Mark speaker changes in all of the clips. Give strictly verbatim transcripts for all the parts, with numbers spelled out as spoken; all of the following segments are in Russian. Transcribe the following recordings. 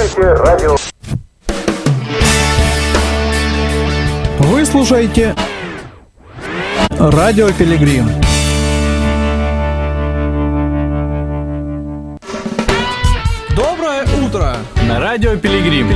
Speaker 1: слушаете радио.
Speaker 2: Вы слушаете Радио Пилигрим. Доброе утро на Радио Пилигрим.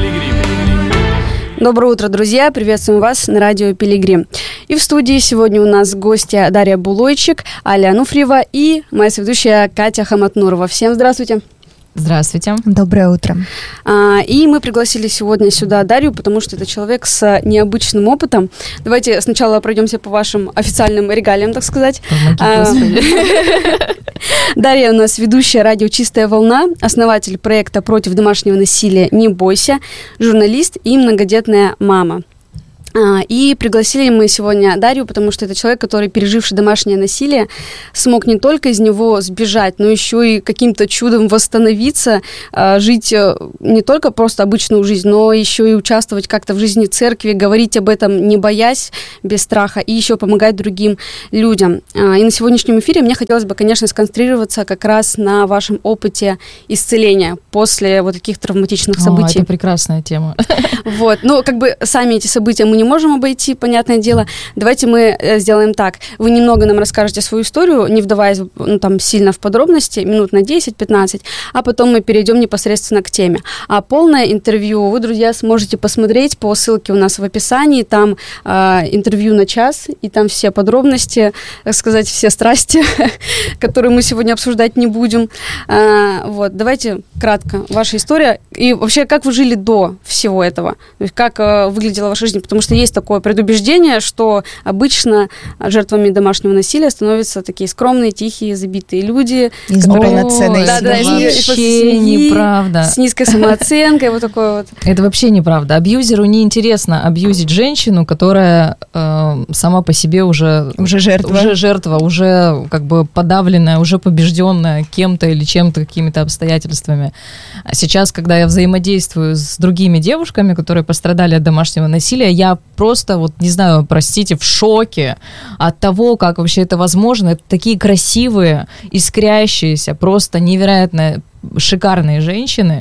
Speaker 3: Доброе утро, друзья! Приветствуем вас на радио Пилигрим. И в студии сегодня у нас гостья Дарья Булойчик, Аля Ануфриева и моя соведущая Катя Хаматнурова. Всем здравствуйте!
Speaker 4: Здравствуйте.
Speaker 5: Доброе утро.
Speaker 3: А, и мы пригласили сегодня сюда Дарью, потому что это человек с необычным опытом. Давайте сначала пройдемся по вашим официальным регалиям, так сказать. А, Дарья у нас ведущая радио «Чистая волна», основатель проекта против домашнего насилия «Не бойся», журналист и многодетная мама. И пригласили мы сегодня Дарью, потому что это человек, который, переживший домашнее насилие, смог не только из него сбежать, но еще и каким-то чудом восстановиться, жить не только просто обычную жизнь, но еще и участвовать как-то в жизни церкви, говорить об этом, не боясь, без страха, и еще помогать другим людям. И на сегодняшнем эфире мне хотелось бы, конечно, сконцентрироваться как раз на вашем опыте исцеления после вот таких травматичных событий.
Speaker 4: О, это прекрасная тема.
Speaker 3: Вот, ну, как бы сами эти события мы не можем обойти, понятное дело. Давайте мы сделаем так. Вы немного нам расскажете свою историю, не вдаваясь, ну, там, сильно в подробности, минут на десять-пятнадцать, а потом мы перейдем непосредственно к теме. А полное интервью вы, друзья, сможете посмотреть по ссылке у нас в описании. Там э, интервью на час, и там все подробности, так сказать, все страсти, которые мы сегодня обсуждать не будем. Э, вот, давайте кратко. Ваша история. И вообще, как вы жили до всего этого? То есть, как э, выглядела ваша жизнь? Потому что есть такое предубеждение, что обычно жертвами домашнего насилия становятся такие скромные, тихие, забитые люди.
Speaker 5: Из неполноценной
Speaker 3: да, да,
Speaker 4: вообще неправда.
Speaker 3: С низкой самооценкой, вот такое вот.
Speaker 4: Это вообще неправда. Абьюзеру неинтересно абьюзить женщину, которая э, сама по себе уже...
Speaker 5: Уже жертва.
Speaker 4: Уже жертва, уже как бы подавленная, уже побежденная кем-то или чем-то, какими-то обстоятельствами. А сейчас, когда я взаимодействую с другими девушками, которые пострадали от домашнего насилия, я просто, вот, не знаю, простите, в шоке от того, как вообще это возможно. Это такие красивые, искрящиеся, просто невероятно шикарные женщины,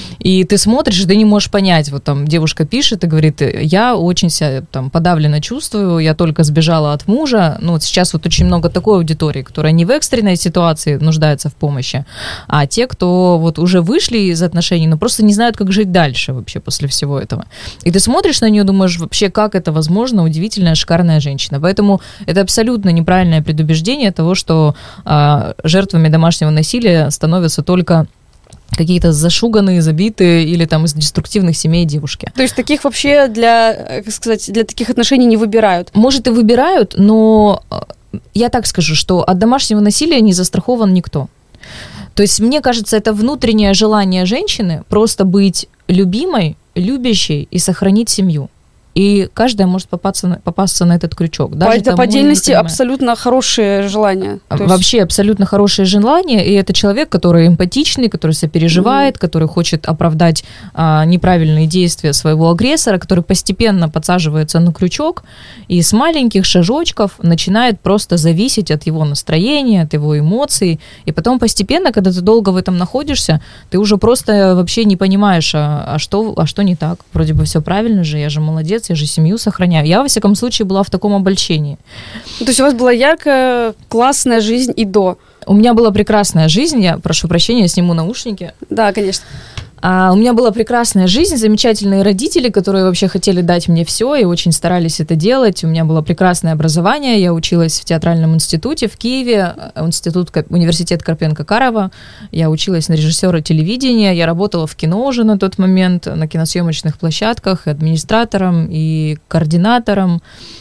Speaker 4: и ты смотришь, и ты не можешь понять, вот там девушка пишет и говорит, я очень себя там подавленно чувствую, я только сбежала от мужа, ну вот сейчас вот очень много такой аудитории, которая не в экстренной ситуации нуждается в помощи, а те, кто вот уже вышли из отношений, но просто не знают, как жить дальше вообще после всего этого. И ты смотришь на нее, думаешь, вообще, как это возможно, удивительная, шикарная женщина. Поэтому это абсолютно неправильное предубеждение того, что э, жертвами домашнего насилия становятся только какие-то зашуганные, забитые или там из деструктивных семей девушки.
Speaker 3: То есть таких вообще для, как сказать, для таких отношений не выбирают?
Speaker 4: Может, и выбирают, но я так скажу, что от домашнего насилия не застрахован никто. То есть, мне кажется, это внутреннее желание женщины просто быть любимой, любящей и сохранить семью. И каждая может попасться на, попасться на этот крючок. Даже
Speaker 3: это по отдельности абсолютно хорошее желание.
Speaker 4: Вообще абсолютно хорошее желание, и это человек, который эмпатичный, который сопереживает, mm-hmm. который хочет оправдать а, неправильные действия своего агрессора, который постепенно подсаживается на крючок и с маленьких шажочков начинает просто зависеть от его настроения, от его эмоций, и потом постепенно, когда ты долго в этом находишься, ты уже просто вообще не понимаешь, а, а, что, а что не так. Вроде бы все правильно же, я же молодец, я же семью сохраняю. Я, во всяком случае, была в таком обольщении.
Speaker 3: То есть у вас была яркая, классная жизнь и до?
Speaker 4: У меня была прекрасная жизнь. Я прошу прощения, я сниму наушники.
Speaker 3: Да, конечно.
Speaker 4: А, у меня была прекрасная жизнь, замечательные родители, которые вообще хотели дать мне все и очень старались это делать. У меня было прекрасное образование. Я училась в театральном институте в Киеве, институт, университет Карпенко-Карова. Я училась на режиссера телевидения. Я работала в кино уже на тот момент, на киносъемочных площадках, и администратором, и координатором.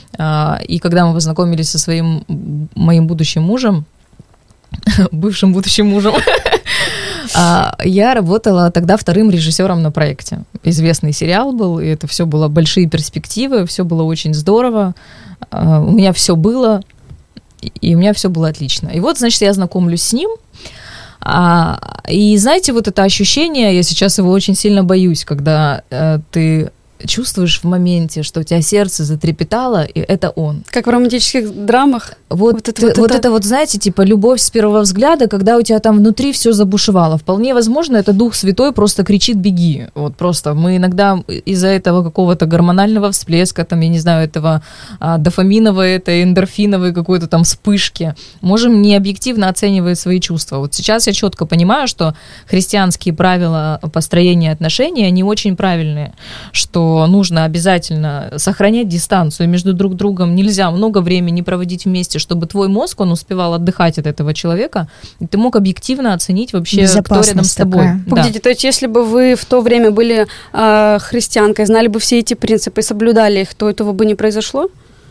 Speaker 4: И когда мы познакомились со своим моим будущим мужем, бывшим будущим мужем, я работала тогда вторым режиссером на проекте. Известный сериал был, и это все было большие перспективы, все было очень здорово. У меня все было, и у меня все было отлично. И вот, значит, я знакомлюсь с ним. И знаете, вот это ощущение, я сейчас его очень сильно боюсь, когда ты чувствуешь в моменте, что у тебя сердце затрепетало, и это он.
Speaker 3: Как в романтических драмах.
Speaker 4: Вот, вот, это, вот, вот это... это вот, знаете, типа любовь с первого взгляда, когда у тебя там внутри все забушевало. Вполне возможно, это Дух Святой просто кричит «беги». Вот просто мы иногда из-за этого какого-то гормонального всплеска, там, я не знаю, этого а, дофаминовой, этой эндорфиновой какой-то там вспышки, можем необъективно оценивать свои чувства. Вот сейчас я четко понимаю, что христианские правила построения отношений, они очень правильные, что нужно обязательно сохранять дистанцию между друг другом, нельзя много времени проводить вместе, чтобы твой мозг, он успевал отдыхать от этого человека, и ты мог объективно оценить вообще, кто рядом с тобой.
Speaker 3: Такая. Погодите, да. То есть если бы вы в то время были э, христианкой, знали бы все эти принципы и соблюдали их, то этого бы не произошло?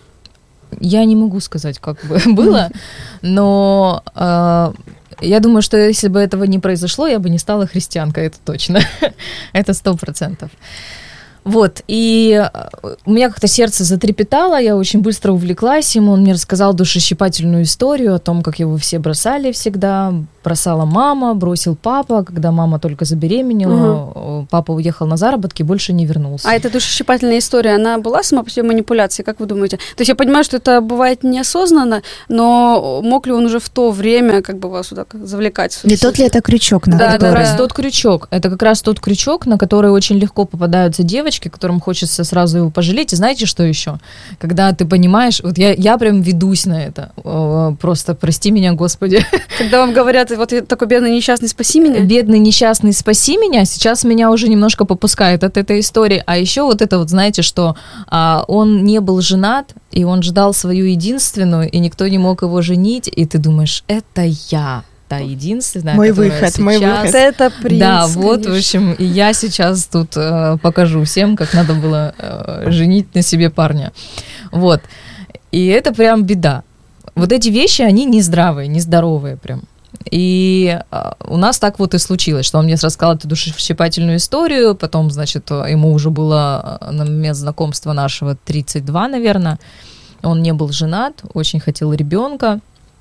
Speaker 4: Я не могу сказать, как бы было, но... Э, я думаю, что если бы этого не произошло, я бы не стала христианкой, это точно. Это сто процентов. Вот, и у меня как-то сердце затрепетало, я очень быстро увлеклась ему, он мне рассказал душещипательную историю о том, как его все бросали всегда, бросала мама, бросил папа, когда мама только забеременела, угу. Папа уехал на заработки, больше не вернулся.
Speaker 3: А эта душещипательная история, она была сама по себе манипуляцией, как вы думаете? То есть я понимаю, что это бывает неосознанно, но мог ли он уже в то время как бы вас сюда завлекать?
Speaker 1: Не тот ли это крючок? На
Speaker 4: да,
Speaker 1: который...
Speaker 4: это как раз тот крючок, это как раз тот крючок, на который очень легко попадаются девочки, которым хочется сразу его пожалеть. И знаете, что еще? Когда ты понимаешь, вот я, я прям ведусь на это, просто прости меня, Господи.
Speaker 3: Когда вам говорят, вот такой бедный несчастный, спаси меня.
Speaker 4: Бедный несчастный, спаси меня, сейчас меня уже немножко попускает от этой истории. А еще вот это вот, знаете, что а, он не был женат, и он ждал свою единственную, и никто не мог его женить, и ты думаешь, это я. Единственная,
Speaker 1: мой выход, сейчас... мой выход.
Speaker 3: Это принц,
Speaker 4: да, вот,
Speaker 3: конечно.
Speaker 4: В общем, и я сейчас тут э, покажу всем, как надо было э, женить на себе парня. Вот. И это прям беда. Вот эти вещи, они нездравые, нездоровые прям. И э, у нас так вот и случилось, что он мне рассказал эту душещипательную историю, потом, значит, ему уже было на момент знакомства нашего тридцать два, наверное, он не был женат, очень хотел ребенка.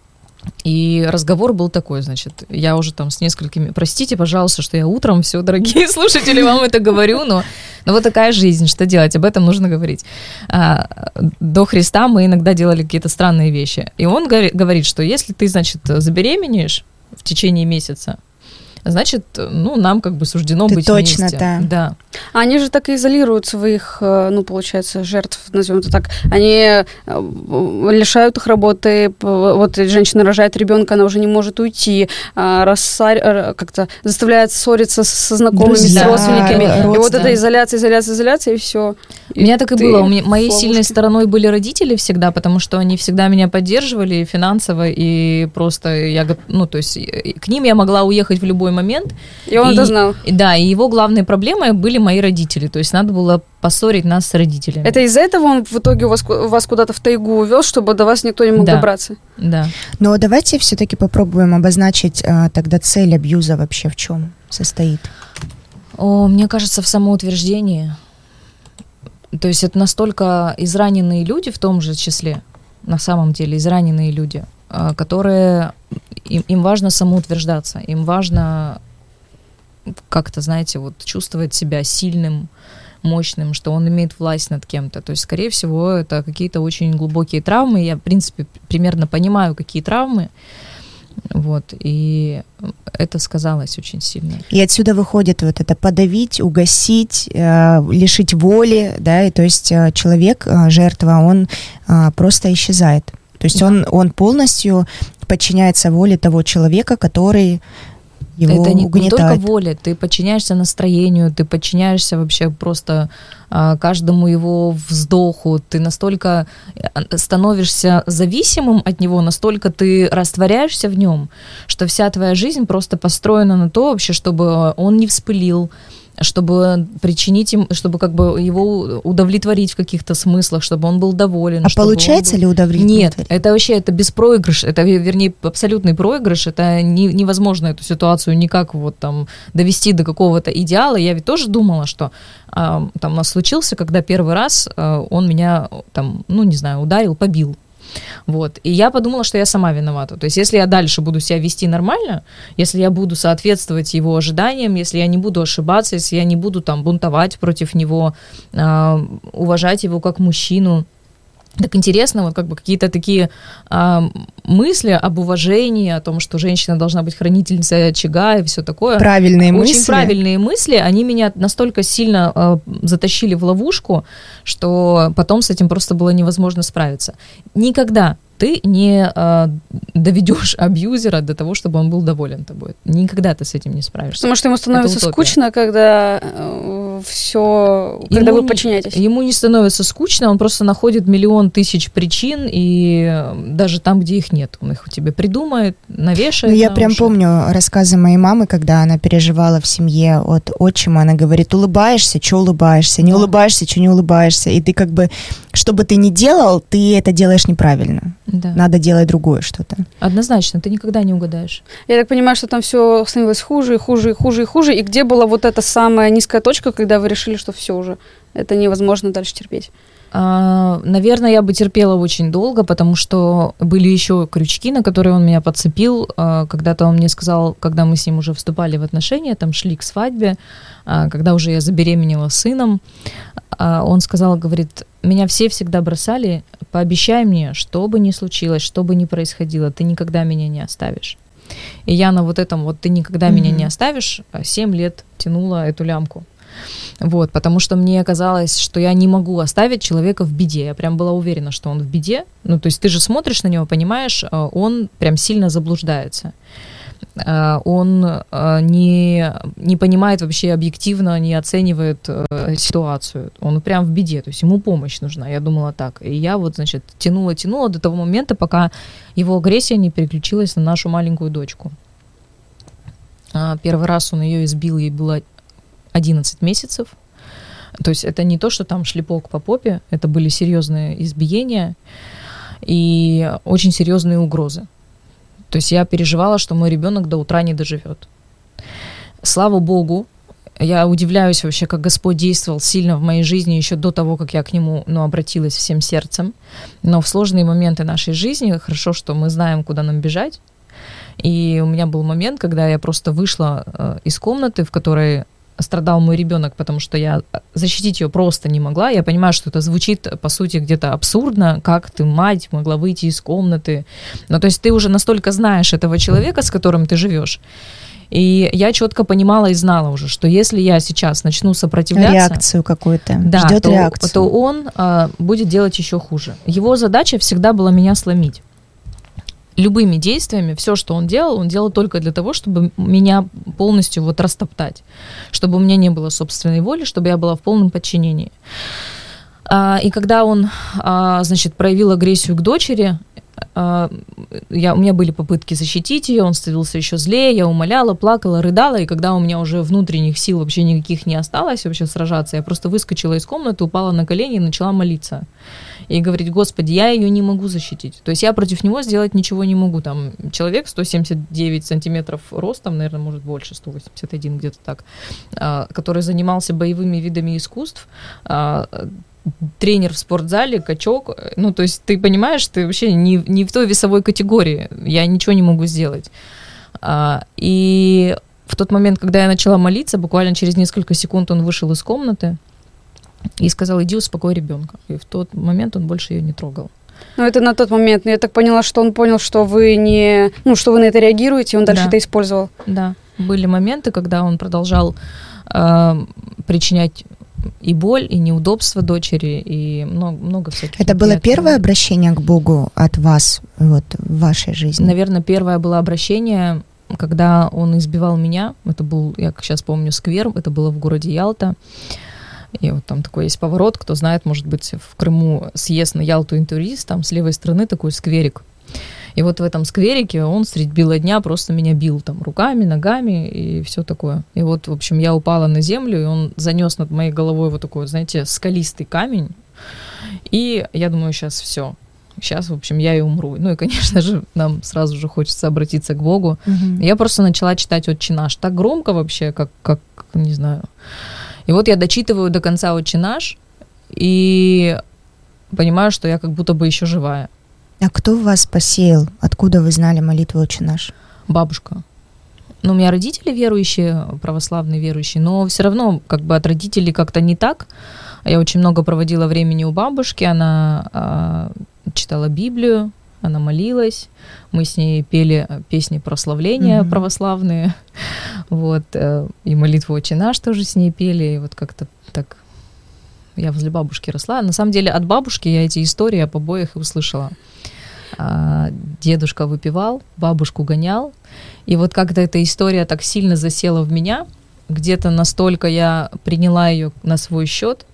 Speaker 4: И разговор был такой, значит, я уже там с несколькими, простите, пожалуйста, что я утром, все, дорогие слушатели, вам это говорю, но, но вот такая жизнь, что делать, об этом нужно говорить. А, до Христа мы иногда делали какие-то странные вещи, и он говорит, что если ты, значит, забеременеешь в течение месяца, значит, ну, нам как бы суждено
Speaker 1: ты
Speaker 4: быть
Speaker 1: точно,
Speaker 4: вместе.
Speaker 1: Да.
Speaker 4: да.
Speaker 3: Они же так и изолируют своих, ну, получается, жертв, назовем это так. Они лишают их работы. Вот женщина рожает ребенка, она уже не может уйти, рассар... как-то заставляет ссориться со знакомыми, Друзья, с родственниками. Родственниками. И вот эта изоляция, изоляция, изоляция, и все.
Speaker 4: У меня так и было. У меня, моей сильной стороной были родители всегда, потому что они всегда меня поддерживали финансово, и просто я, ну, то есть к ним я могла уехать в любой момент.
Speaker 3: И он и, это знал.
Speaker 4: И, да, и его главной проблемой были мои родители, то есть надо было поссорить нас с родителями.
Speaker 3: Это из-за этого он в итоге вас, вас куда-то в тайгу увез, чтобы до вас никто не мог
Speaker 4: да.
Speaker 3: добраться?
Speaker 4: Да.
Speaker 1: Но давайте все-таки попробуем обозначить а, тогда цель абьюза вообще в чем состоит?
Speaker 4: О, мне кажется, в самоутверждении. То есть это настолько израненные люди в том же числе, на самом деле израненные люди, которые, им, им важно самоутверждаться, им важно как-то, знаете, вот чувствовать себя сильным, мощным, что он имеет власть над кем-то. То есть, скорее всего, это какие-то очень глубокие травмы. Я, в принципе, примерно понимаю, какие травмы. Вот, и это сказалось очень сильно.
Speaker 1: И отсюда выходит вот это подавить, угасить, э, лишить воли, да, и то есть э, человек, э, жертва, он э, просто исчезает. То есть да. он, он полностью подчиняется воле того человека, который его
Speaker 4: это не,
Speaker 1: угнетает.
Speaker 4: не только воля, ты подчиняешься настроению, ты подчиняешься вообще просто а, каждому его вздоху, ты настолько становишься зависимым от него, настолько ты растворяешься в нем, что вся твоя жизнь просто построена на то вообще, чтобы он не вспылил, чтобы причинить им, чтобы как бы его удовлетворить в каких-то смыслах, чтобы он был доволен.
Speaker 1: А получается
Speaker 4: был...
Speaker 1: ли удовлетворить?
Speaker 4: Нет, это вообще, это беспроигрыш, это, вернее, абсолютный проигрыш, это не, невозможно эту ситуацию никак вот там довести до какого-то идеала. Я ведь тоже думала, что а, там у нас случился, когда первый раз а, он меня там, ну не знаю, ударил, побил. Вот. И я подумала, что я сама виновата. То есть если я дальше буду себя вести нормально, если я буду соответствовать его ожиданиям, если я не буду ошибаться, если я не буду там бунтовать против него, э, уважать его как мужчину, так интересно, вот как бы какие-то такие а, мысли об уважении, о том, что женщина должна быть хранительницей очага и все такое.
Speaker 1: Правильные
Speaker 4: Очень
Speaker 1: мысли.
Speaker 4: Очень правильные мысли, они меня настолько сильно а, затащили в ловушку, что потом с этим просто было невозможно справиться. Никогда ты не э, доведешь абьюзера до того, чтобы он был доволен тобой. Никогда ты с этим не справишься.
Speaker 3: Потому что ему становится скучно, когда э, все, когда
Speaker 4: ему
Speaker 3: вы подчиняетесь.
Speaker 4: Не, ему не становится скучно, он просто находит миллион тысяч причин, и даже там, где их нет, он их тебе придумает, навешает.
Speaker 1: Ну, я
Speaker 4: на
Speaker 1: прям
Speaker 4: уши.
Speaker 1: помню рассказы моей мамы, когда она переживала в семье от отчима, она говорит: улыбаешься, что улыбаешься, не
Speaker 4: да.
Speaker 1: улыбаешься, что не улыбаешься, и ты как бы, что бы ты ни делал, ты это делаешь неправильно.
Speaker 4: Да.
Speaker 1: Надо делать другое что-то.
Speaker 4: Однозначно, ты никогда не угадаешь.
Speaker 3: Я так понимаю, что там все становилось хуже и хуже и хуже и хуже. И где была вот эта самая низкая точка, когда вы решили, что все уже, это невозможно дальше терпеть?
Speaker 4: А, наверное, я бы терпела очень долго, потому что были еще крючки, на которые он меня подцепил. А, когда-то он мне сказал, когда мы с ним уже вступали в отношения, там шли к свадьбе, а, когда уже я забеременела сыном, а, он сказал, говорит: меня все всегда бросали, пообещай мне, что бы ни случилось, что бы ни происходило, ты никогда меня не оставишь. И я на вот этом вот «ты никогда mm-hmm. меня не оставишь» семь лет тянула эту лямку. Вот, потому что мне казалось, что я не могу оставить человека в беде. Я прям была уверена, что он в беде. Ну, то есть ты же смотришь на него, понимаешь, он прям сильно заблуждается. Он не, не понимает вообще объективно, не оценивает ситуацию. Он прям в беде, то есть ему помощь нужна. Я думала так. И я вот, значит, тянула-тянула до того момента, пока его агрессия не переключилась на нашу маленькую дочку. Первый раз он ее избил, ей было одиннадцать месяцев. То есть это не то, что там шлепок по попе, это были серьезные избиения и очень серьезные угрозы. То есть я переживала, что мой ребенок до утра не доживет. Слава Богу, я удивляюсь вообще, как Господь действовал сильно в моей жизни еще до того, как я к Нему, ну, обратилась всем сердцем. Но в сложные моменты нашей жизни хорошо, что мы знаем, куда нам бежать. И у меня был момент, когда я просто вышла э, из комнаты, в которой страдал мой ребенок, потому что я защитить ее просто не могла. Я понимаю, что это звучит, по сути, где-то абсурдно, как ты, мать, могла выйти из комнаты. Ну, то есть ты уже настолько знаешь этого человека, с которым ты живешь. И я четко понимала и знала уже, что если я сейчас начну сопротивляться...
Speaker 1: Реакцию какую-то.
Speaker 4: Да,
Speaker 1: ждет
Speaker 4: то,
Speaker 1: реакцию.
Speaker 4: то он а, будет делать еще хуже. Его задача всегда была меня сломить. Любыми действиями, все, что он делал, он делал только для того, чтобы меня полностью вот растоптать, чтобы у меня не было собственной воли, чтобы я была в полном подчинении. А, и когда он, а, значит, проявил агрессию к дочери, а, я, у меня были попытки защитить ее, он становился еще злее, я умоляла, плакала, рыдала, и когда у меня уже внутренних сил вообще никаких не осталось вообще сражаться, я просто выскочила из комнаты, упала на колени и начала молиться. И говорить: Господи, я ее не могу защитить. То есть я против него сделать ничего не могу. Там человек сто семьдесят девять сантиметров ростом, наверное, может больше, сто восемьдесят один где-то так, который занимался боевыми видами искусств, тренер в спортзале, качок. Ну, то есть ты понимаешь, ты вообще не, не в той весовой категории. Я ничего не могу сделать. И в тот момент, когда я начала молиться, буквально через несколько секунд он вышел из комнаты и сказал: иди успокой ребенка. И в тот момент он больше ее не трогал.
Speaker 3: Ну, это на тот момент. Но я так поняла, что он понял, что вы не... Ну, что вы на это реагируете, и он дальше
Speaker 4: да.
Speaker 3: это использовал.
Speaker 4: Да. Были моменты, когда он продолжал э, причинять и боль, и неудобства дочери, и много, много всяких...
Speaker 1: Это было первое обращение к Богу от вас вот, в вашей жизни?
Speaker 4: Наверное, первое было обращение, когда он избивал меня. Это был, я как сейчас помню, сквер. Это было в городе Ялта. И вот там такой есть поворот, кто знает, может быть, в Крыму съезд на Ялту интурист, там с левой стороны такой скверик. И вот в этом скверике он средь бела дня просто меня бил там руками, ногами и все такое. И вот, в общем, я упала на землю, и он занес над моей головой вот такой, знаете, скалистый камень. И я думаю, сейчас все. Сейчас, в общем, я и умру. Ну и, конечно же, нам сразу же хочется обратиться к Богу. Mm-hmm. Я просто начала читать «Отче наш». Так громко вообще, как, как, не знаю... И вот я дочитываю до конца «Отче наш» и понимаю, что я как будто бы еще живая.
Speaker 1: А кто вас посеял? Откуда вы знали молитву «Отче наш»?
Speaker 4: Бабушка. Ну, у меня родители верующие, православные верующие, но все равно как бы от родителей как-то не так. Я очень много проводила времени у бабушки, она э, читала Библию, она молилась, мы с ней пели песни прославления mm-hmm. православные, вот, э, и молитву «Отче наш» тоже с ней пели, и вот как-то так я возле бабушки росла. На самом деле от бабушки я эти истории о побоях и услышала. Дедушка выпивал, бабушку гонял, и вот как-то эта история так сильно засела в меня, где-то настолько я приняла ее на свой счет,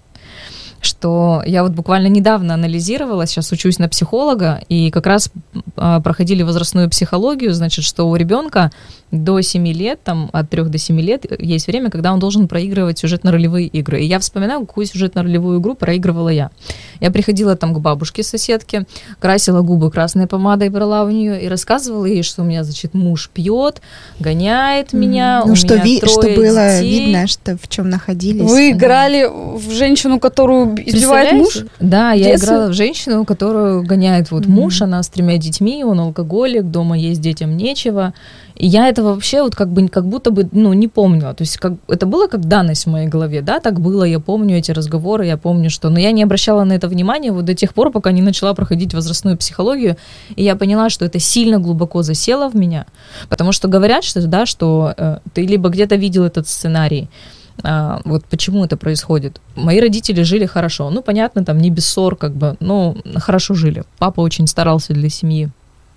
Speaker 4: что я вот буквально недавно анализировала, сейчас учусь на психолога, и как раз а, проходили возрастную психологию, значит, что у ребенка до семи лет, там, от трёх до семи лет есть время, когда он должен проигрывать сюжетно-ролевые игры. И я вспоминаю, какую сюжетно-ролевую игру проигрывала я. Я приходила там к бабушке-соседке, красила губы красной помадой, брала у нее и рассказывала ей, что у меня, значит, муж пьет, гоняет mm-hmm. меня,
Speaker 1: ну,
Speaker 4: у
Speaker 1: что
Speaker 4: меня
Speaker 1: ви-
Speaker 4: трое
Speaker 1: что было
Speaker 4: детей.
Speaker 1: Видно, что в чем находились.
Speaker 3: Вы
Speaker 1: да.
Speaker 3: играли в женщину, которую избивает муж?
Speaker 4: Да, я
Speaker 3: Детство?
Speaker 4: играла в женщину, которую гоняет вот mm-hmm. муж, она с тремя детьми, он алкоголик, дома есть детям нечего. И я этого вообще вот как бы как будто бы, ну, не помнила. То есть как, это было как данность в моей голове, да, так было, я помню эти разговоры, я помню, что... Но я не обращала на это внимания вот до тех пор, пока не начала проходить возрастную психологию, и я поняла, что это сильно глубоко засело в меня, потому что говорят, что, да, что э, ты либо где-то видел этот сценарий, а, вот почему это происходит. Мои родители жили хорошо, ну, понятно, там, не без ссор, как бы, но хорошо жили. Папа очень старался для семьи.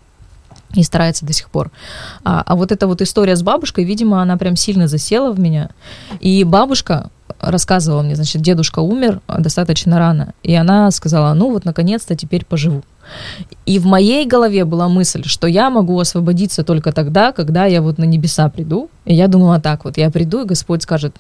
Speaker 4: И старается до сих пор. А, а вот эта вот история с бабушкой, видимо, она прям сильно засела в меня. И бабушка рассказывала мне, значит, дедушка умер достаточно рано, и она сказала, ну вот, наконец-то теперь поживу. И в моей голове была мысль, что я могу освободиться только тогда, когда я вот на небеса приду. И я думала так вот, я приду, и Господь скажет...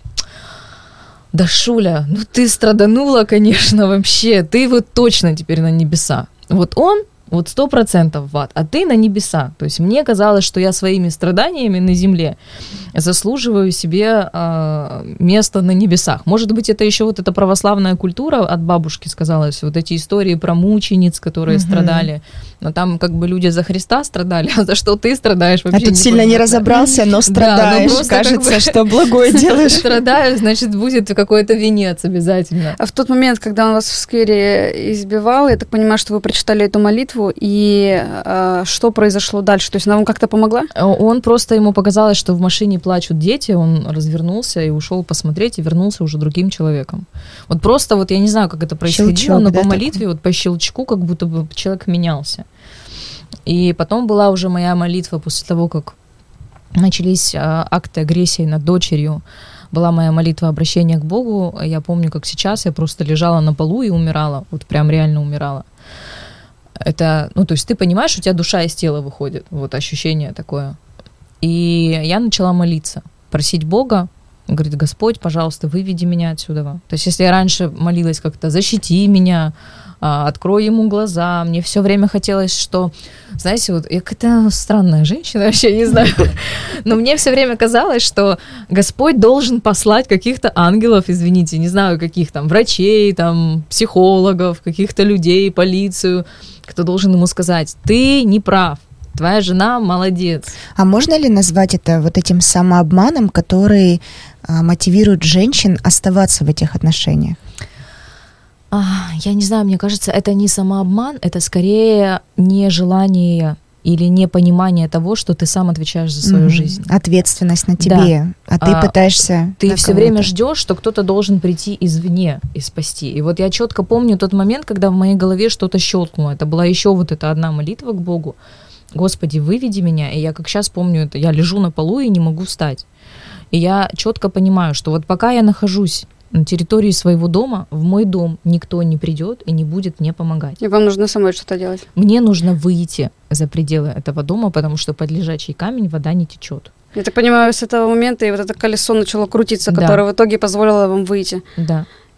Speaker 4: Да, Шуля, ну ты страданула, конечно, вообще, ты вот точно теперь на небеса. Вот он вот сто процентов в ад, а ты на небеса. То есть мне казалось, что я своими страданиями на земле заслуживаю себе э, место на небесах. Может быть, это еще вот эта православная культура от бабушки сказалась, вот эти истории про мучениц, которые угу. страдали. Но там как бы люди за Христа страдали, а за что ты страдаешь вообще.
Speaker 1: А тут сильно не разобрался, но страдаешь. Да, ну кажется, как бы, что благое делаешь.
Speaker 4: Страдаешь, значит, будет какой-то венец обязательно.
Speaker 3: А в тот момент, когда он вас в сквере избивал, я так понимаю, что вы прочитали эту молитву, и э, что произошло дальше? То есть она вам как-то помогла?
Speaker 4: Он просто, ему показалось, что в машине плачут дети, он развернулся и ушел посмотреть, и вернулся уже другим человеком. Вот просто, вот я не знаю, как это происходило, щелчок, но да, по молитве, такой? Вот по щелчку, как будто бы человек менялся. И потом была уже моя молитва после того, как начались а, акты агрессии над дочерью, была моя молитва обращения к Богу. Я помню, как сейчас я просто лежала на полу и умирала, вот прям реально умирала. Это, ну, то есть ты понимаешь, у тебя душа из тела выходит, вот ощущение такое. И я начала молиться, просить Бога, говорит, Господь, пожалуйста, выведи меня отсюда. То есть если я раньше молилась как-то, защити меня, открой ему глаза, мне все время хотелось, что, знаете, вот я какая-то странная женщина, вообще не знаю, но мне все время казалось, что Господь должен послать каких-то ангелов, извините, не знаю, каких там, врачей, там, психологов, каких-то людей, полицию, кто должен ему сказать, ты не прав, твоя жена молодец.
Speaker 1: А можно ли назвать это вот этим самообманом, который а, мотивирует женщин оставаться в этих отношениях?
Speaker 4: А, я не знаю, мне кажется, это не самообман, это скорее нежелание или непонимание того, что ты сам отвечаешь за свою mm-hmm. жизнь.
Speaker 1: Ответственность на тебе, да. а ты а, пытаешься...
Speaker 4: Ты все время ждешь, что кто-то должен прийти извне и спасти. И вот я четко помню тот момент, когда в моей голове что-то щелкнуло. Это была еще вот эта одна молитва к Богу. Господи, выведи меня. И я как сейчас помню это, я лежу на полу и не могу встать. И я четко понимаю, что вот пока я нахожусь на территории своего дома, в мой дом никто не придет и не будет мне помогать.
Speaker 3: И вам нужно самой что-то делать?
Speaker 4: Мне нужно выйти за пределы этого дома, потому что под лежачий камень вода не течет.
Speaker 3: Я так понимаю, с этого момента и вот это колесо начало крутиться, да. которое в итоге позволило вам выйти.
Speaker 4: Да.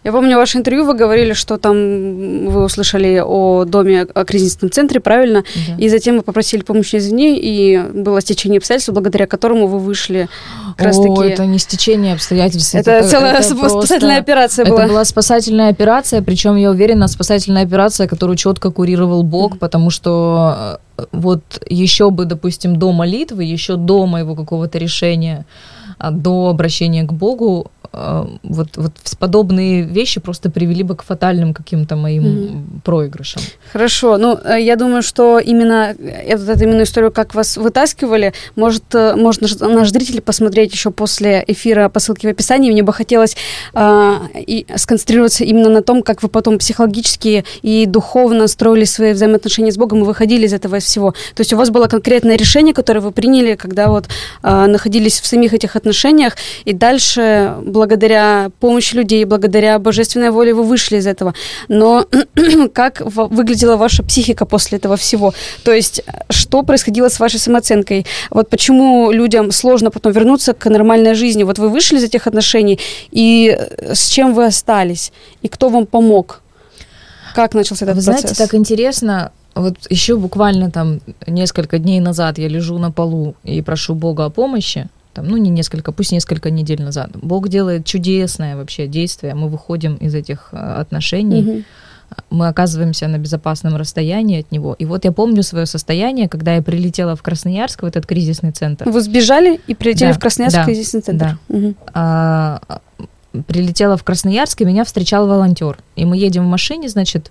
Speaker 3: Я помню ваше интервью, вы говорили, что там вы услышали о доме, о кризисном центре, правильно? Да. И затем вы попросили помощи извне, и было стечение обстоятельств, благодаря которому вы вышли как раз таки...
Speaker 4: О, это не стечение обстоятельств.
Speaker 3: Это, это целая это спасательная просто... операция была.
Speaker 4: Это была спасательная операция, причем, я уверена, спасательная операция, которую четко курировал Бог, mm-hmm. потому что вот еще бы, допустим, до молитвы, еще до моего какого-то решения, до обращения к Богу, вот, вот подобные вещи просто привели бы к фатальным каким-то моим mm-hmm. проигрышам.
Speaker 3: Хорошо. Ну, я думаю, что именно эту, эту именно историю, как вас вытаскивали, может, может наш, наш зритель посмотреть еще после эфира по ссылке в описании. Мне бы хотелось э, и сконцентрироваться именно на том, как вы потом психологически и духовно строили свои взаимоотношения с Богом и выходили из этого всего. То есть у вас было конкретное решение, которое вы приняли, когда вот э, находились в самих этих отношениях, и дальше благодаря помощи людей, благодаря божественной воле вы вышли из этого. Но как выглядела ваша психика после этого всего? То есть что происходило с вашей самооценкой? Вот почему людям сложно потом вернуться к нормальной жизни? Вот вы вышли из этих отношений, и с чем вы остались? И кто вам помог? Как начался этот
Speaker 4: вы
Speaker 3: процесс?
Speaker 4: Знаете, так интересно. Вот еще буквально там несколько дней назад я лежу на полу и прошу Бога о помощи. Там, ну, не несколько, пусть несколько недель назад. Бог делает чудесное вообще действие. Мы выходим из этих отношений, угу. мы оказываемся на безопасном расстоянии от него. И вот я помню свое состояние, когда я прилетела в Красноярск, в этот кризисный центр.
Speaker 3: Вы сбежали и прилетели
Speaker 4: да,
Speaker 3: в Красноярск,
Speaker 4: да,
Speaker 3: кризисный центр?
Speaker 4: Да.
Speaker 3: Угу.
Speaker 4: А, прилетела в Красноярск, и меня встречал волонтер. И мы едем в машине, значит,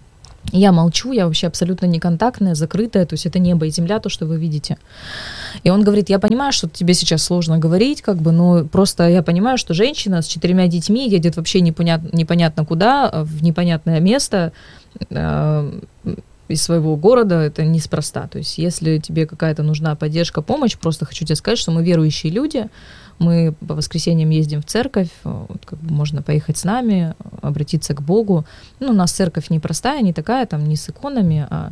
Speaker 4: я молчу, я вообще абсолютно неконтактная, закрытая, то есть это небо и земля, то, что вы видите. И он говорит, я понимаю, что тебе сейчас сложно говорить, как бы, но просто я понимаю, что женщина с четырьмя детьми едет вообще непонятно, непонятно куда, в непонятное место э, из своего города, это неспроста. То есть если тебе какая-то нужна поддержка, помощь, просто хочу тебе сказать, что мы верующие люди, мы по воскресеньям ездим в церковь, вот, как бы можно поехать с нами, обратиться к Богу. Ну, у нас церковь непростая, не такая, там, не с иконами, а...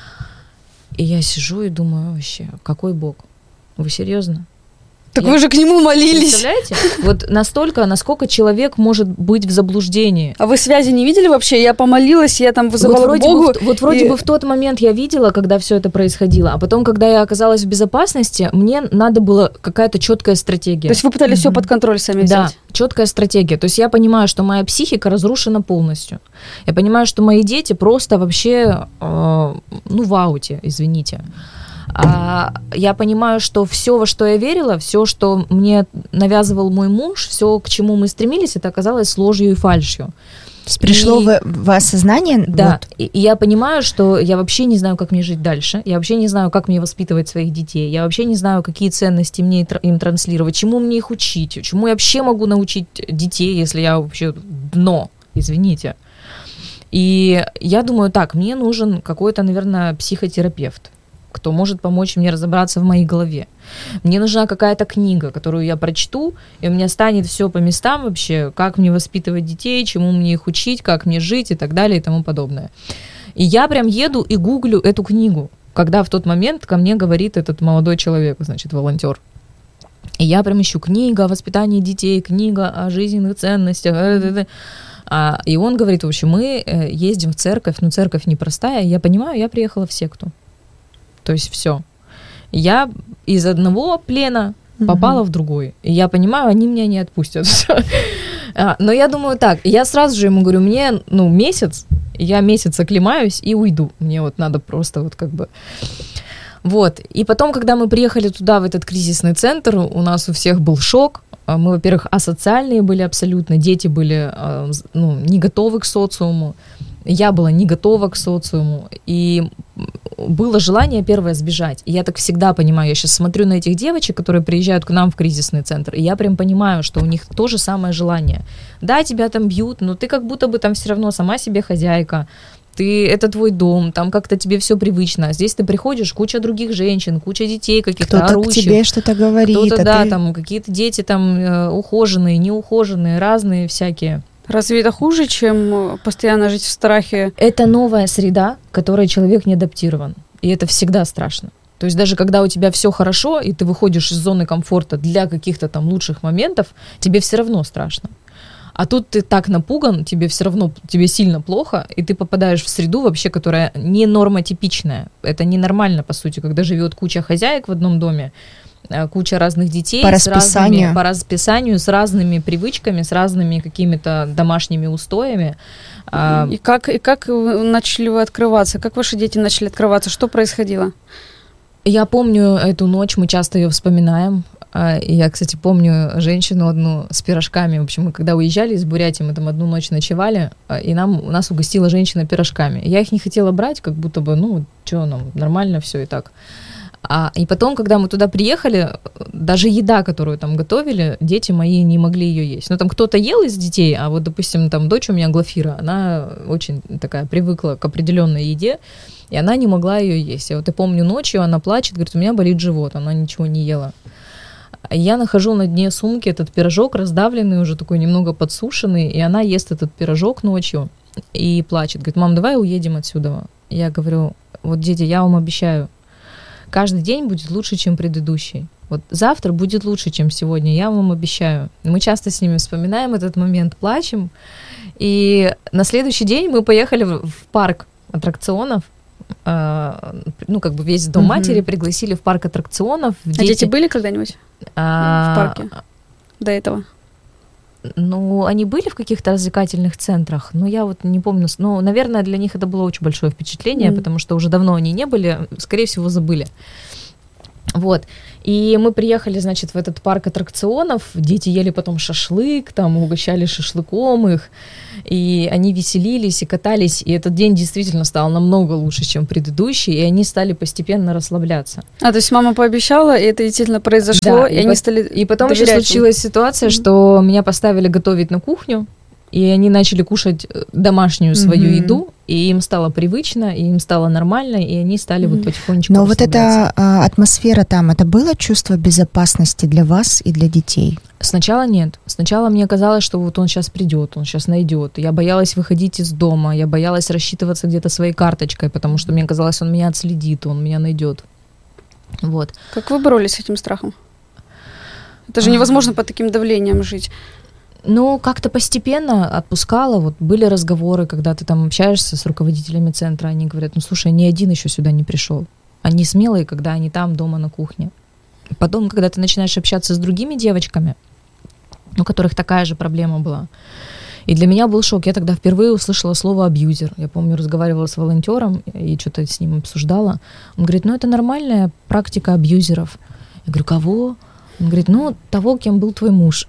Speaker 4: И я сижу и думаю, вообще, какой Бог? Вы серьезно?
Speaker 3: Так
Speaker 4: я...
Speaker 3: вы же к нему молились.
Speaker 4: Представляете? Вот настолько, насколько человек может быть в заблуждении.
Speaker 3: А вы связи не видели вообще? Я помолилась, я там вызывала
Speaker 4: вот вроде
Speaker 3: Богу.
Speaker 4: Бы, вот вроде
Speaker 3: и...
Speaker 4: бы в тот момент я видела, когда все это происходило, а потом, когда я оказалась в безопасности, мне надо было какая-то четкая стратегия.
Speaker 3: То есть вы пытались mm-hmm. все под контроль сами взять?
Speaker 4: Да, четкая стратегия. То есть я понимаю, что моя психика разрушена полностью. Я понимаю, что мои дети просто вообще, э, ну, в ауте, извините. А я понимаю, что все, во что я верила, все, что мне навязывал мой муж, все, к чему мы стремились, это оказалось ложью и фальшью.
Speaker 1: Пришло и, в, в осознание?
Speaker 4: Да,
Speaker 1: вот.
Speaker 4: и, и я понимаю, что я вообще не знаю, как мне жить дальше, я вообще не знаю, как мне воспитывать своих детей, я вообще не знаю, какие ценности мне им транслировать, чему мне их учить, чему я вообще могу научить детей, если я вообще дно, извините. И я думаю, так, мне нужен какой-то, наверное, психотерапевт, кто может помочь мне разобраться в моей голове. Мне нужна какая-то книга, которую я прочту, и у меня станет все по местам вообще, как мне воспитывать детей, чему мне их учить, как мне жить и так далее и тому подобное. И я прям еду и гуглю эту книгу, когда в тот момент ко мне говорит этот молодой человек, значит, волонтер. И я прям ищу книга о воспитании детей, книга о жизненных ценностях. А, и он говорит, в общем, мы ездим в церковь, но церковь непростая, я понимаю, я приехала в секту. То есть все. Я из одного плена попала mm-hmm. в другой. И я понимаю, они меня не отпустят. Но я думаю так, я сразу же ему говорю, мне, ну, месяц, я месяц оклемаюсь и уйду. Мне вот надо просто вот как бы... Вот. И потом, когда мы приехали туда, в этот кризисный центр, у нас у всех был шок. Мы, во-первых, асоциальные были абсолютно, дети были, ну, не готовы к социуму. Я была не готова к социуму, и было желание первое сбежать. И я так всегда понимаю, я сейчас смотрю на этих девочек, которые приезжают к нам в кризисный центр, и я прям понимаю, что у них то же самое желание. Да, тебя там бьют, но ты как будто бы там все равно сама себе хозяйка, ты, это твой дом, там как-то тебе все привычно. Здесь ты приходишь, куча других женщин, куча детей каких-то
Speaker 1: кто-то
Speaker 4: орущих.
Speaker 1: Кто-то к тебе что-то говорит.
Speaker 4: Кто-то,
Speaker 1: а
Speaker 4: да,
Speaker 1: ты...
Speaker 4: там какие-то дети там э, ухоженные, неухоженные, разные всякие.
Speaker 3: Разве это хуже, чем постоянно жить в страхе?
Speaker 4: Это новая среда, к которой человек не адаптирован. И это всегда страшно. То есть даже когда у тебя все хорошо, и ты выходишь из зоны комфорта для каких-то там лучших моментов, тебе все равно страшно. А тут ты так напуган, тебе все равно, тебе сильно плохо, и ты попадаешь в среду вообще, которая не нормотипичная. Это ненормально, по сути, когда живет куча хозяек в одном доме, куча разных детей.
Speaker 1: По
Speaker 4: с
Speaker 1: расписанию.
Speaker 4: Разными, по расписанию, с разными привычками, с разными какими-то домашними устоями.
Speaker 3: И как, и как начали вы открываться? Как ваши дети начали открываться? Что происходило?
Speaker 4: Я помню эту ночь, мы часто ее вспоминаем. Я, кстати, помню женщину одну с пирожками. В общем, мы когда уезжали из Бурятии, мы там одну ночь ночевали, и нам, у нас угостила женщина пирожками. Я их не хотела брать, как будто бы, ну, что нам, нормально все и так. А, и потом, когда мы туда приехали, даже еда, которую там готовили, дети мои не могли ее есть. Ну, там кто-то ел из детей, а вот, допустим, там дочь у меня Глафира, она очень такая привыкла к определенной еде, и она не могла ее есть. Я вот я помню, ночью она плачет, говорит, у меня болит живот, она ничего не ела. Я нахожу на дне сумки этот пирожок, раздавленный, уже такой немного подсушенный, и она ест этот пирожок ночью и плачет. Говорит, мам, давай уедем отсюда. Я говорю, вот, дети, я вам обещаю, каждый день будет лучше, чем предыдущий. Вот завтра будет лучше, чем сегодня, я вам обещаю. Мы часто с ними вспоминаем этот момент, плачем. И на следующий день мы поехали в парк аттракционов. Ну, как бы весь дом uh-huh. матери пригласили в парк аттракционов.
Speaker 3: А дети, дети были когда-нибудь а... в парке до этого?
Speaker 4: Ну, они были в каких-то развлекательных центрах, но я вот не помню. Ну, наверное, для них это было очень большое впечатление, mm. потому что уже давно они не были, скорее всего, забыли. Вот. И мы приехали, значит, в этот парк аттракционов, дети ели потом шашлык, там угощали шашлыком их, и они веселились и катались, и этот день действительно стал намного лучше, чем предыдущий, и они стали постепенно расслабляться.
Speaker 3: А, то есть мама пообещала, и это действительно произошло,
Speaker 4: да,
Speaker 3: и,
Speaker 4: и
Speaker 3: они
Speaker 4: по-
Speaker 3: стали
Speaker 4: И потом еще случилась им. ситуация, mm-hmm. что меня поставили готовить на кухню, и они начали кушать домашнюю свою mm-hmm. еду, и им стало привычно, и им стало нормально, и они стали mm-hmm. вот потихонечку
Speaker 1: Но вот эта а, атмосфера там, это было чувство безопасности для вас и для детей?
Speaker 4: Сначала нет. Сначала мне казалось, что вот он сейчас придет, он сейчас найдет. Я боялась выходить из дома, я боялась рассчитываться где-то своей карточкой, потому что мне казалось, он меня отследит, он меня найдет. Вот.
Speaker 3: Как вы боролись с этим страхом? Это же невозможно под таким давлением жить.
Speaker 4: Ну, как-то постепенно отпускала. Вот были разговоры, когда ты там общаешься с руководителями центра, они говорят, ну, слушай, ни один еще сюда не пришел. Они смелые, когда они там, дома, на кухне. Потом, когда ты начинаешь общаться с другими девочками, у которых такая же проблема была, и для меня был шок. Я тогда впервые услышала слово «абьюзер». Я помню, разговаривала с волонтером и что-то с ним обсуждала. Он говорит, ну, это нормальная практика абьюзеров. Я говорю, кого? Он говорит, ну, того, кем был твой муж.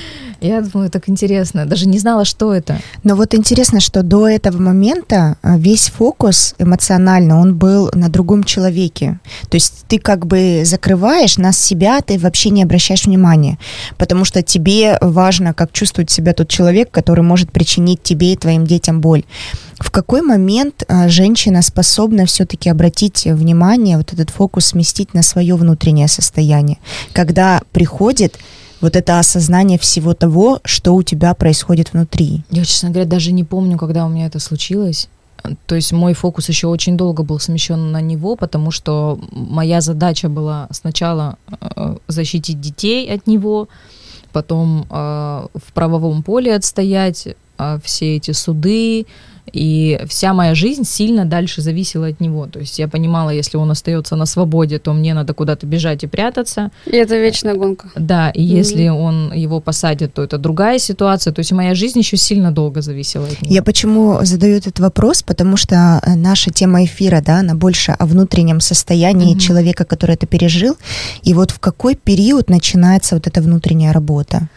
Speaker 4: Я думаю, так интересно. Даже не знала, что это.
Speaker 1: Но вот интересно, что до этого момента весь фокус эмоционально, он был на другом человеке. То есть ты как бы закрываешь на себя, ты вообще не обращаешь внимания. Потому что тебе важно, как чувствует себя тот человек, который может причинить тебе и твоим детям боль. В какой момент женщина способна все-таки обратить внимание, вот этот фокус сместить на свое внутреннее состояние? Когда приходит вот это осознание всего того, что у тебя происходит внутри.
Speaker 4: Я, честно говоря, даже не помню, когда у меня это случилось. То есть мой фокус еще очень долго был смещен на него, потому что моя задача была сначала э, защитить детей от него, потом э, в правовом поле отстоять э, все эти суды, и вся моя жизнь сильно дальше зависела от него. То есть я понимала, если он остается на свободе, то мне надо куда-то бежать и прятаться.
Speaker 3: И это вечная гонка.
Speaker 4: Да, и mm-hmm. если он его посадит, то это другая ситуация. То есть моя жизнь еще сильно долго зависела от него.
Speaker 1: Я почему задаю этот вопрос? Потому что наша тема эфира, да, она больше о внутреннем состоянии mm-hmm. человека, который это пережил. И вот в какой период начинается вот эта внутренняя работа?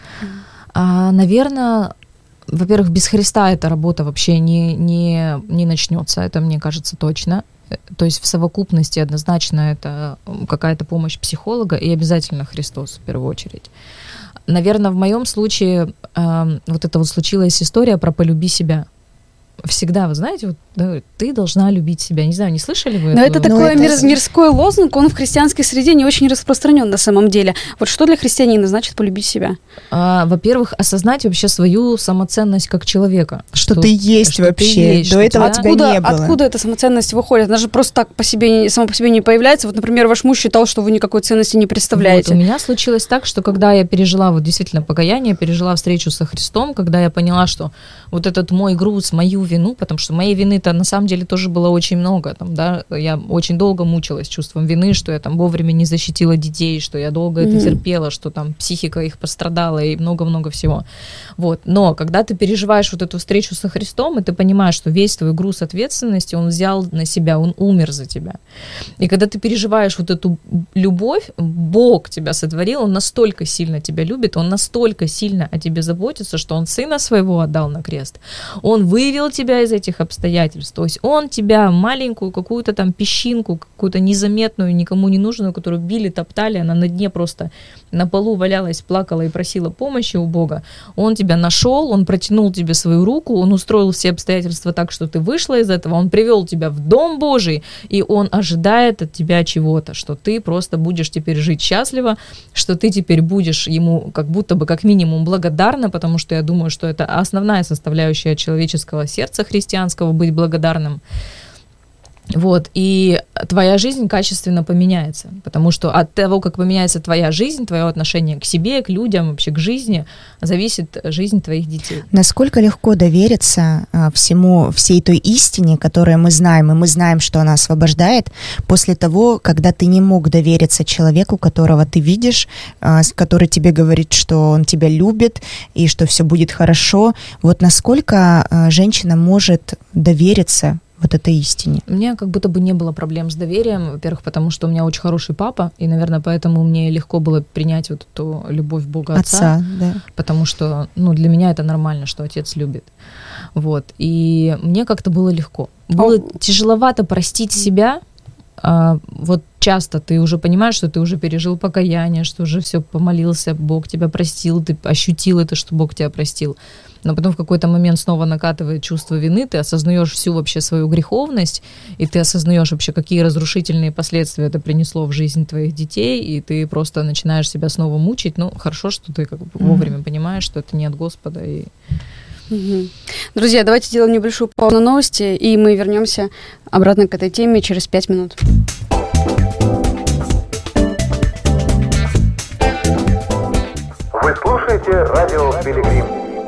Speaker 4: А, наверное... Во-первых, без Христа эта работа вообще не, не, не начнется, это мне кажется точно. То есть в совокупности однозначно это какая-то помощь психолога и обязательно Христос в первую очередь. Наверное, в моем случае э, вот это вот случилась история про «полюби себя». всегда, вы знаете, вот, да, ты должна любить себя. Не знаю, не слышали вы?
Speaker 3: Но
Speaker 4: это,
Speaker 3: это такой
Speaker 1: это...
Speaker 3: мир, мирской лозунг, он в христианской среде не очень распространен на самом деле. Вот что для христианина значит полюбить себя?
Speaker 4: А, во-первых, осознать вообще свою самоценность как человека.
Speaker 1: Что, что ты есть что вообще. Ты есть, До этого тебя,
Speaker 3: тебя
Speaker 1: не было.
Speaker 3: Откуда эта самоценность выходит? Она же просто так по себе, сама по себе не появляется. Вот, например, ваш муж считал, что вы никакой ценности не представляете.
Speaker 4: Вот, у меня случилось так, что когда я пережила вот действительно покаяние, пережила встречу со Христом, когда я поняла, что вот этот мой груз, мою вину, потому что моей вины-то на самом деле тоже было очень много, там, да, я очень долго мучилась чувством вины, что я там вовремя не защитила детей, что я долго mm-hmm. это терпела, что там психика их пострадала и много-много всего. Вот. Но когда ты переживаешь вот эту встречу со Христом, и ты понимаешь, что весь твой груз ответственности Он взял на себя, Он умер за тебя. И когда ты переживаешь вот эту любовь, Бог тебя сотворил, Он настолько сильно тебя любит, Он настолько сильно о тебе заботится, что Он Сына Своего отдал на крест. Он вывел тебя из этих обстоятельств. То есть Он тебя, маленькую какую-то там песчинку, какую-то незаметную, никому не нужную, которую били, топтали, она на дне просто на полу валялась, плакала и просила помощи у Бога. Он тебя нашел, Он протянул тебе свою руку, Он устроил все обстоятельства так, что ты вышла из этого, Он привел тебя в Дом Божий, и Он ожидает от тебя чего-то, что ты просто будешь теперь жить счастливо, что ты теперь будешь Ему как будто бы как минимум благодарна, потому что я думаю, что это основная составляющая человеческого сердца христианского, быть благодарным. Вот, и твоя жизнь качественно поменяется, потому что от того, как поменяется твоя жизнь, твое отношение к себе, к людям, вообще к жизни, зависит жизнь твоих детей.
Speaker 1: Насколько легко довериться а, всему, всей той истине, которую мы знаем, и мы знаем, что она освобождает, после того, когда ты не мог довериться человеку, которого ты видишь, а, который тебе говорит, что он тебя любит, и что все будет хорошо. Вот насколько а, женщина может довериться вот этой истине?
Speaker 4: У меня как будто бы не было проблем с доверием, во-первых, потому что у меня очень хороший папа, и, наверное, поэтому мне легко было принять вот эту любовь Бога Отца,
Speaker 1: Отца, да.
Speaker 4: Потому что, ну, для меня это нормально, что Отец любит. Вот, и мне как-то было легко. Было oh. тяжеловато простить себя. А, вот часто ты уже понимаешь, что ты уже пережил покаяние, что уже все помолился, Бог тебя простил, ты ощутил это, что Бог тебя простил. Но потом в какой-то момент снова накатывает чувство вины, ты осознаешь всю вообще свою греховность, и ты осознаешь вообще, какие разрушительные последствия это принесло в жизнь твоих детей, и ты просто начинаешь себя снова мучить. Ну, хорошо, что ты как бы mm-hmm. вовремя понимаешь, что это не от Господа. И...
Speaker 3: Mm-hmm. Друзья, давайте сделаем небольшую паузу на новости, и мы вернемся обратно к этой теме через пять минут.
Speaker 5: Вы слушаете радио «Пилигрим».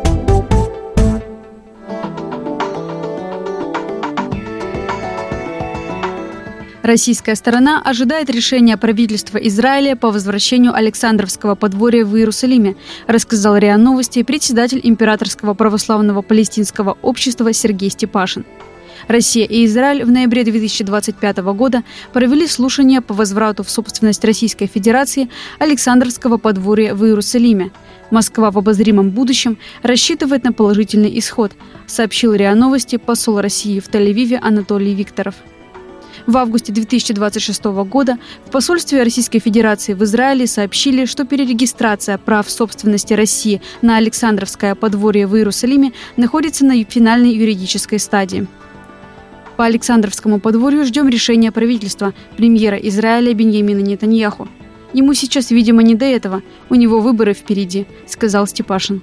Speaker 3: Российская сторона ожидает решения правительства Израиля по возвращению Александровского подворья в Иерусалиме, рассказал РИА Новости председатель Императорского православного палестинского общества Сергей Степашин. Россия и Израиль в ноябре две тысячи двадцать пятого года провели слушания по возврату в собственность Российской Федерации Александровского подворья в Иерусалиме. Москва в обозримом будущем рассчитывает на положительный исход, сообщил РИА Новости посол России в Тель-Авиве Анатолий Викторов. В августе две тысячи двадцать шестого года в посольстве Российской Федерации в Израиле сообщили, что перерегистрация прав собственности России на Александровское подворье в Иерусалиме находится на финальной юридической стадии. По Александровскому подворью ждем решения правительства, премьера Израиля Биньямина Нетаньяху. Ему сейчас, видимо, не до этого, у него выборы впереди, сказал Степашин.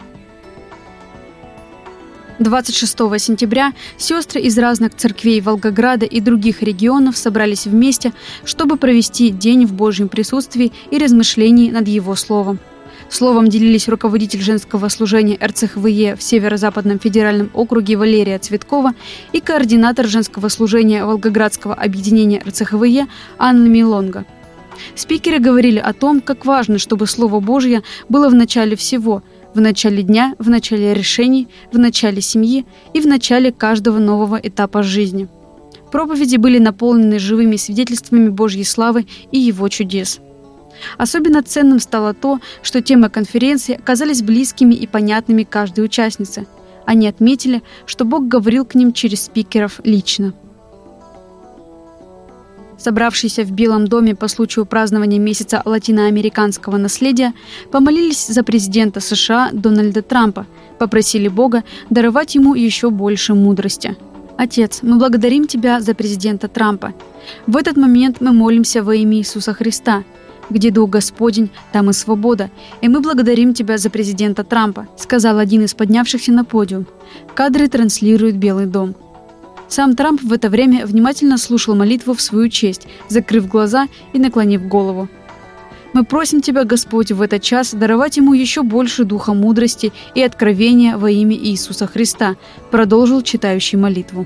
Speaker 3: двадцать шестого сентября сестры из разных церквей Волгограда и других регионов собрались вместе, чтобы провести день в Божьем присутствии и размышлений над Его Словом. Словом делились руководитель женского служения эр цэ ха вэ е в Северо-Западном федеральном округе Валерия Цветкова и координатор женского служения Волгоградского объединения эр цэ ха вэ е Анна Милонга. Спикеры говорили о том, как важно, чтобы Слово Божье было в начале всего – в начале дня, в начале решений, в начале семьи и в начале каждого нового этапа жизни. Проповеди были наполнены живыми свидетельствами Божьей славы и Его чудес. Особенно ценным стало то, что темы конференции оказались близкими и понятными каждой участнице. Они отметили, что Бог говорил к ним через спикеров лично. собравшиеся в Белом доме по случаю празднования месяца латиноамериканского наследия, помолились за президента США Дональда Трампа, попросили Бога даровать ему еще больше мудрости. Отец, мы благодарим Тебя за президента Трампа. В этот момент мы молимся во имя Иисуса Христа. Где Дух Господень, там и свобода. И мы благодарим Тебя за президента Трампа, сказал один из поднявшихся на подиум. Кадры транслирует Белый дом. Сам Трамп в это время внимательно слушал молитву в свою честь, закрыв глаза и наклонив голову. Мы просим Тебя, Господь, в этот час даровать ему еще больше духа мудрости и откровения во имя Иисуса Христа, продолжил читающий молитву.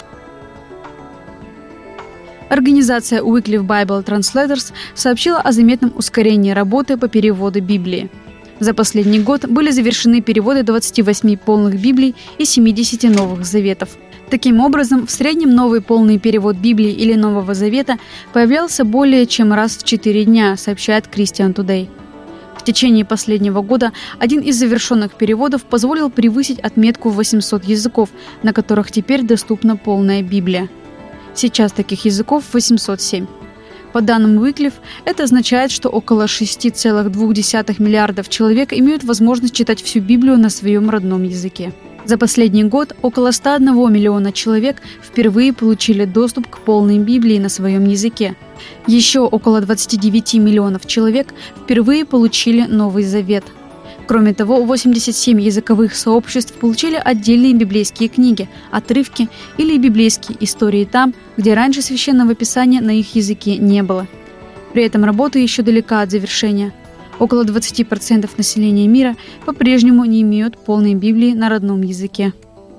Speaker 3: Организация Wycliffe Bible Translators сообщила о заметном ускорении работы по переводу Библии. За последний год были завершены переводы двадцати восьми полных Библий и семидесяти Новых Заветов. Таким образом, в среднем новый полный перевод Библии или Нового Завета появлялся более чем раз в четыре дня, сообщает Christian Today. В течение последнего года один из завершенных переводов позволил превысить отметку в восемьсот языков, на которых теперь доступна полная Библия. Сейчас таких языков восемьсот семь. По данным Wycliffe, это означает, что около шесть целых две десятых миллиардов человек имеют возможность читать всю Библию на своем родном языке. За последний год около ста одного миллиона человек впервые получили доступ к полной Библии на своем языке. Еще около двадцати девяти миллионов человек впервые получили Новый Завет. Кроме того, восемьдесят семь языковых сообществ получили отдельные библейские книги, отрывки или библейские истории там, где раньше священного писания на их языке не было. При этом работа еще далека от завершения. Около двадцати процентов населения мира по-прежнему не имеют полной Библии на родном языке.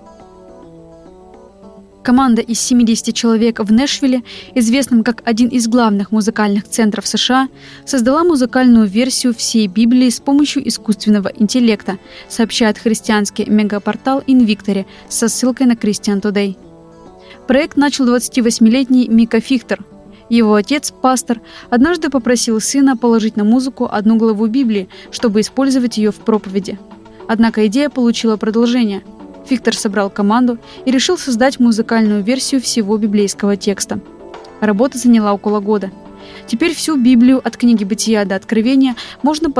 Speaker 3: Команда из семидесяти человек в Нэшвилле, известном как один из главных музыкальных центров США, создала музыкальную версию всей Библии с помощью искусственного интеллекта, сообщает христианский мегапортал Invictory со ссылкой на Christian Today. Проект начал двадцативосьмилетний Мика Фихтер. Его отец, пастор, однажды попросил сына положить на музыку одну главу Библии, чтобы использовать ее в проповеди. Однако идея получила продолжение. Фихтер собрал команду и решил создать музыкальную версию всего библейского текста. Работа заняла около года. Теперь всю Библию от книги Бытия до Откровения можно